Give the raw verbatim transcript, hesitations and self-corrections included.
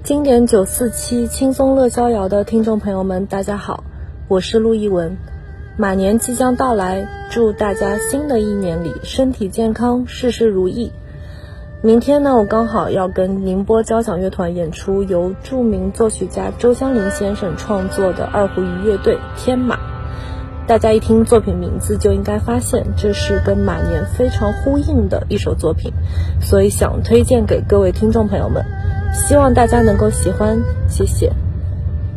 经典九四七轻松乐逍遥的听众朋友们，大家好，我是陆一文。马年即将到来，祝大家新的一年里身体健康，事事如意。明天呢，我刚好要跟宁波交响乐团演出由著名作曲家周湘林先生创作的二胡与乐队天马。大家一听作品名字就应该发现这是跟马年非常呼应的一首作品，所以想推荐给各位听众朋友们，希望大家能够喜欢，谢谢。